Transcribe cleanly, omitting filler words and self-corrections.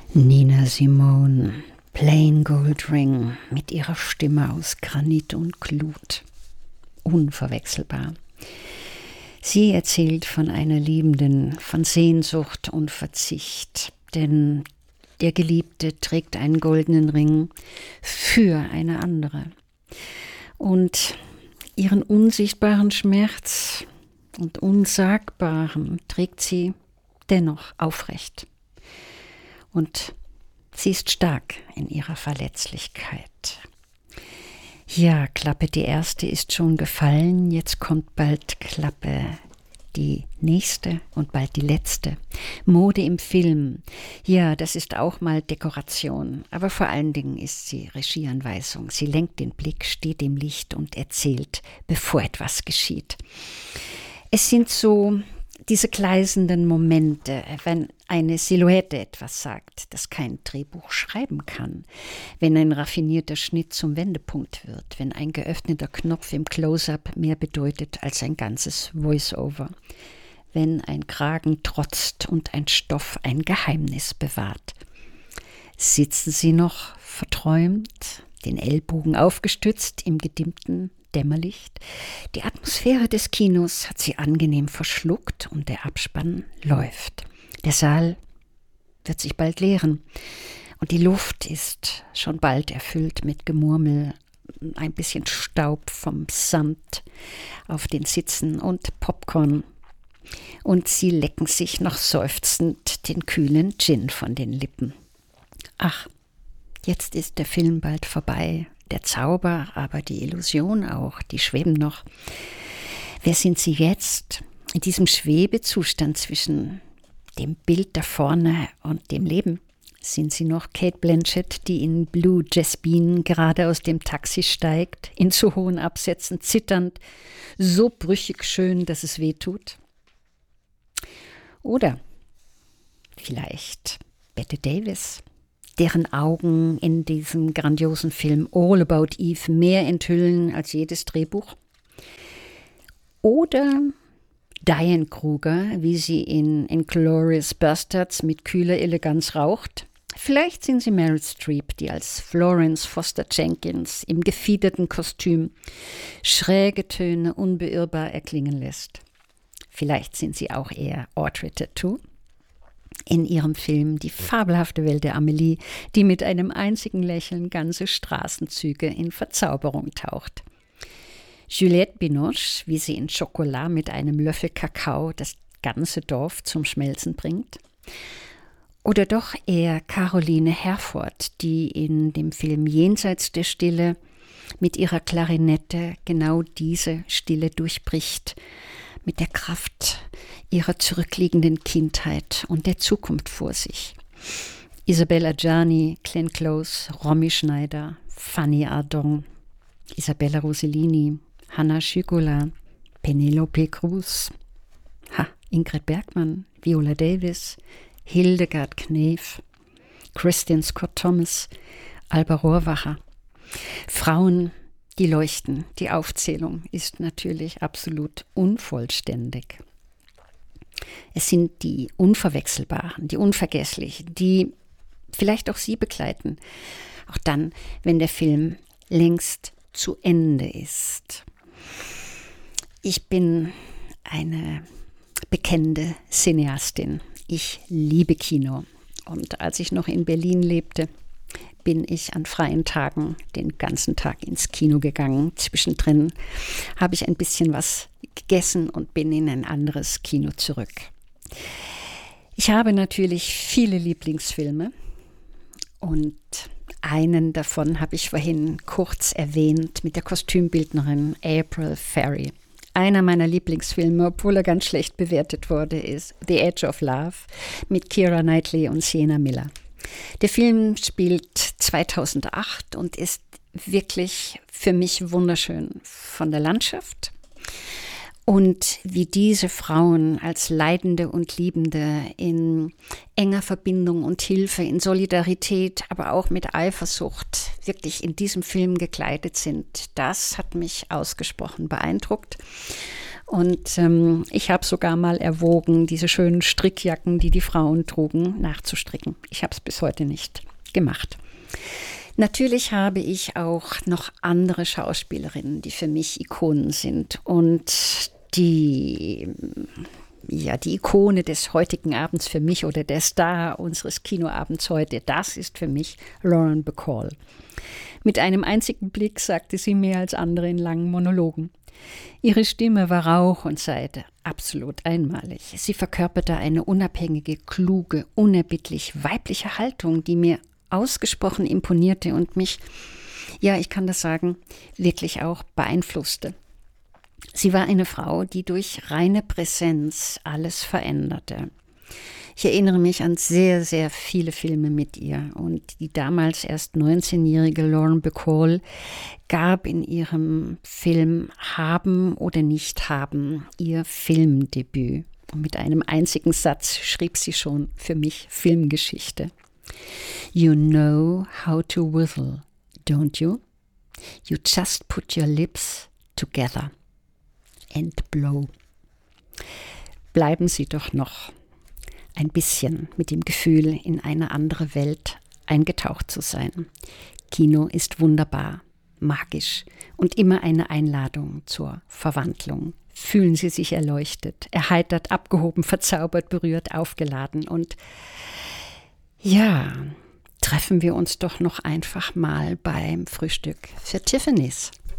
Nina Simone, Plain Gold Ring, mit ihrer Stimme aus Granit und Glut. Unverwechselbar. Sie erzählt von einer Liebenden, von Sehnsucht und Verzicht, denn der Geliebte trägt einen goldenen Ring für eine andere. Und ihren unsichtbaren Schmerz und Unsagbaren trägt sie dennoch aufrecht. Und sie ist stark in ihrer Verletzlichkeit. Ja, Klappe die erste ist schon gefallen, jetzt kommt bald Klappe die nächste und bald die letzte. Mode im Film, ja, das ist auch mal Dekoration, aber vor allen Dingen ist sie Regieanweisung. Sie lenkt den Blick, steht im Licht und erzählt, bevor etwas geschieht. Es sind so diese gleißenden Momente, wenn eine Silhouette etwas sagt, das kein Drehbuch schreiben kann, wenn ein raffinierter Schnitt zum Wendepunkt wird, wenn ein geöffneter Knopf im Close-up mehr bedeutet als ein ganzes Voice-Over, wenn ein Kragen trotzt und ein Stoff ein Geheimnis bewahrt. Sitzen Sie noch verträumt, den Ellbogen aufgestützt im gedimmten Dämmerlicht. Die Atmosphäre des Kinos hat sie angenehm verschluckt und der Abspann läuft. Der Saal wird sich bald leeren und die Luft ist schon bald erfüllt mit Gemurmel, ein bisschen Staub vom Sand auf den Sitzen und Popcorn. Und sie lecken sich noch seufzend den kühlen Gin von den Lippen. Ach, jetzt ist der Film bald vorbei. Der Zauber, aber die Illusion auch, die schweben noch. Wer sind Sie jetzt? In diesem Schwebezustand zwischen dem Bild da vorne und dem Leben? Sind Sie noch Cate Blanchett, die in Blue Jasmine gerade aus dem Taxi steigt, in zu hohen Absätzen zitternd, so brüchig schön, dass es weh tut? Oder vielleicht Bette Davis, deren Augen in diesem grandiosen Film All About Eve mehr enthüllen als jedes Drehbuch. Oder Diane Kruger, wie sie in Inglourious Basterds mit kühler Eleganz raucht. Vielleicht sind sie Meryl Streep, die als Florence Foster Jenkins im gefiederten Kostüm schräge Töne unbeirrbar erklingen lässt. Vielleicht sind sie auch eher Audrey Tautou in ihrem Film Die fabelhafte Welt der Amelie, die mit einem einzigen Lächeln ganze Straßenzüge in Verzauberung taucht. Juliette Binoche, wie sie in Chocolat mit einem Löffel Kakao das ganze Dorf zum Schmelzen bringt. Oder doch eher Caroline Herford, die in dem Film Jenseits der Stille mit ihrer Klarinette genau diese Stille durchbricht, mit der Kraft ihrer zurückliegenden Kindheit und der Zukunft vor sich. Isabella Gianni, Glenn Close, Romy Schneider, Fanny Ardant, Isabella Rossellini, Hanna Schygulla, Penelope Cruz, Ingrid Bergman, Viola Davis, Hildegard Knef, Christian Scott Thomas, Alba Rohrwacher. Frauen, die leuchten. Die Aufzählung ist natürlich absolut unvollständig. Es sind die Unverwechselbaren, die Unvergesslichen, die vielleicht auch Sie begleiten. Auch dann, wenn der Film längst zu Ende ist. Ich bin eine bekennende Cineastin. Ich liebe Kino. Und als ich noch in Berlin lebte, bin ich an freien Tagen den ganzen Tag ins Kino gegangen. Zwischendrin habe ich ein bisschen was gegessen und bin in ein anderes Kino zurück. Ich habe natürlich viele Lieblingsfilme und einen davon habe ich vorhin kurz erwähnt mit der Kostümbildnerin April Ferry. Einer meiner Lieblingsfilme, obwohl er ganz schlecht bewertet wurde, ist The Edge of Love mit Keira Knightley und Sienna Miller. Der Film spielt 2008 und ist wirklich für mich wunderschön von der Landschaft und wie diese Frauen als Leidende und Liebende in enger Verbindung und Hilfe, in Solidarität, aber auch mit Eifersucht wirklich in diesem Film gekleidet sind. Das hat mich ausgesprochen beeindruckt. Und ich habe sogar mal erwogen, diese schönen Strickjacken, die die Frauen trugen, nachzustricken. Ich habe es bis heute nicht gemacht. Natürlich habe ich auch noch andere Schauspielerinnen, die für mich Ikonen sind. Und die Ikone des heutigen Abends für mich oder der Star unseres Kinoabends heute, das ist für mich Lauren Bacall. Mit einem einzigen Blick sagte sie mehr als andere in langen Monologen. Ihre Stimme war Rauch und Seide, absolut einmalig. Sie verkörperte eine unabhängige, kluge, unerbittlich weibliche Haltung, die mir ausgesprochen imponierte und mich, ja, ich kann das sagen, wirklich auch beeinflusste. Sie war eine Frau, die durch reine Präsenz alles veränderte. Ich erinnere mich an sehr, sehr viele Filme mit ihr und die damals erst 19-jährige Lauren Bacall gab in ihrem Film Haben oder nicht haben ihr Filmdebüt. Und mit einem einzigen Satz schrieb sie schon für mich Filmgeschichte. You know how to whistle, don't you? You just put your lips together and blow. Bleiben Sie doch noch ein bisschen mit dem Gefühl, in eine andere Welt eingetaucht zu sein. Kino ist wunderbar, magisch und immer eine Einladung zur Verwandlung. Fühlen Sie sich erleuchtet, erheitert, abgehoben, verzaubert, berührt, aufgeladen und ja, treffen wir uns doch noch einfach mal beim Frühstück für Tiffany's.